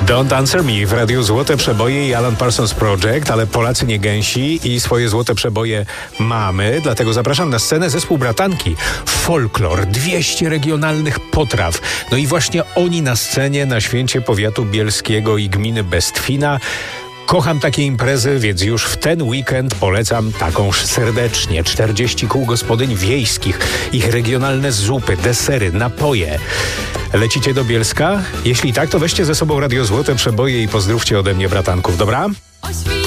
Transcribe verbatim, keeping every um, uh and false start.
Don't Answer Me w radiu Złote Przeboje i Alan Parsons Project, ale Polacy nie gęsi i swoje złote przeboje mamy, dlatego zapraszam na scenę zespół Bratanki. Folklor, dwieście regionalnych potraw. No i właśnie oni na scenie na święcie powiatu bielskiego i gminy Bestwina. Kocham takie imprezy, więc już w ten weekend polecam takąż serdecznie. czterdzieści kół gospodyń wiejskich, ich regionalne zupy, desery, napoje. Lecicie do Bielska? Jeśli tak, to weźcie ze sobą radio Złote Przeboje i pozdrówcie ode mnie bratanków, dobra?